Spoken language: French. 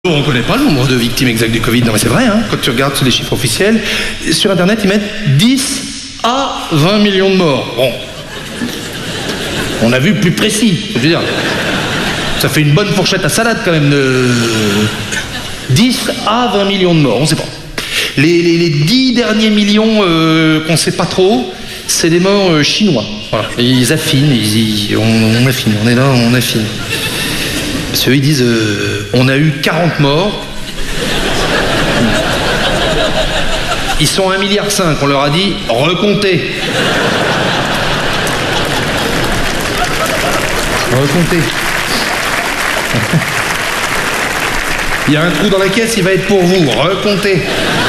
On ne connaît pas le nombre de victimes exactes du Covid. Non mais c'est vrai, hein, quand tu regardes les chiffres officiels, sur Internet, ils mettent 10 à 20 millions de morts. Bon. On a vu plus précis, je veux dire. Ça fait une bonne fourchette à salade quand même de 10 à 20 millions de morts, on ne sait pas. Les 10 derniers millions qu'on ne sait pas trop, c'est des morts chinois. Voilà. Et ils affinent, on affine, on est là, on affine. Parce qu'eux, ils disent, on a eu 40 morts. Ils sont 1,5 milliard, on leur a dit, recomptez. Recomptez. Il y a un trou dans la caisse, il va être pour vous, recomptez.